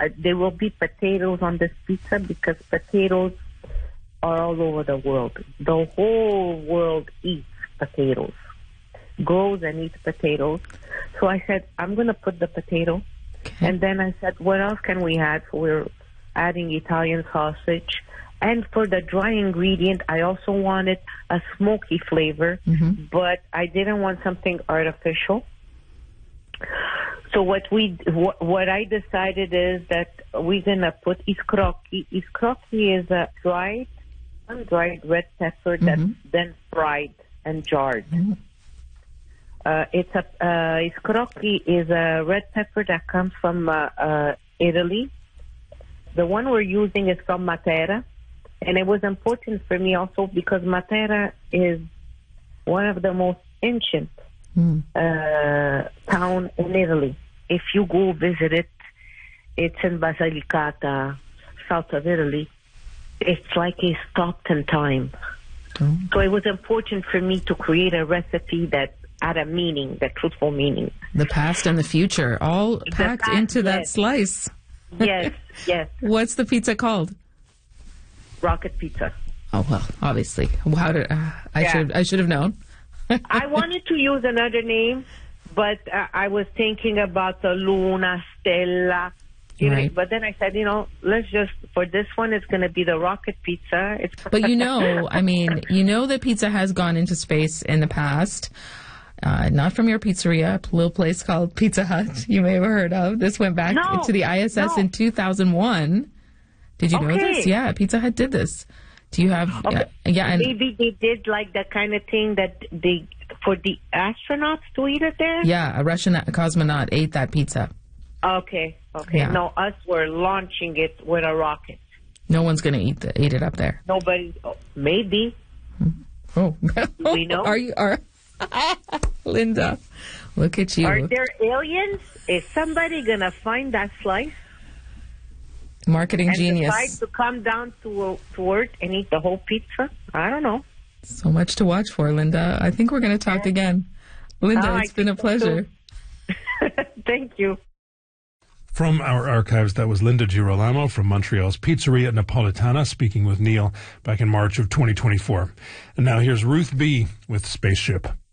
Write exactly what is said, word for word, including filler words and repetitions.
uh, there will be potatoes on this pizza because potatoes are all over the world. The whole world eats potatoes, grows and eats potatoes. So I said, I'm going to put the potato. Okay. And then I said, what else can we add? So we're adding Italian sausage. And for the dry ingredient, I also wanted a smoky flavor, mm-hmm. but I didn't want something artificial. So what we, what, what I decided is that we're gonna put iscrocchi. Iscrocchi is a dried, undried red pepper that's mm-hmm. then fried and jarred. Mm-hmm. Uh, it's a uh, iscrocchi is a red pepper that comes from uh, uh, Italy. The one we're using is from Matera. And it was important for me also because Matera is one of the most ancient mm. uh, town in Italy. If you go visit it, it's in Basilicata, south of Italy. It's like a stopped in time. Oh. So it was important for me to create a recipe that had a meaning, that truthful meaning. The past and the future, all The packed past, into that yes. slice. Yes, yes. What's the pizza called? Rocket Pizza. Oh well, obviously. How did uh, I Yeah. should I should have known. I wanted to use another name, but uh, I was thinking about the Luna, Stella, you Right. know. But then I said, you know, let's just for this one, it's going to be the Rocket Pizza. It's But you know, I mean, you know that pizza has gone into space in the past. Uh, not from your pizzeria, a little place called Pizza Hut. You may have heard of. This went back No, to the I S S no. in two thousand one. Did you know Okay. this? Yeah, Pizza Hut did this. Do you have? Okay. Uh, yeah, and maybe they did like that kind of thing that they for the astronauts to eat it there. yeah, a Russian cosmonaut ate that pizza. Okay, okay. Yeah. No, us were launching it with a rocket. No one's gonna eat the, eat it up there. Nobody. Oh, maybe. Oh, we know? Are you? Are Linda? Look at you. Are there aliens? Is somebody gonna find that slice? Marketing and genius. decide to come down to, to Earth and eat the whole pizza? I don't know. So much to watch for, Linda. I think we're going to talk again. Linda, Oh, it's I been a think so, pleasure. Thank you. From our archives, that was Linda Girolamo from Montreal's Pizzeria Napolitana speaking with Neil back in March of twenty twenty-four. And now here's Ruth B. with Spaceship.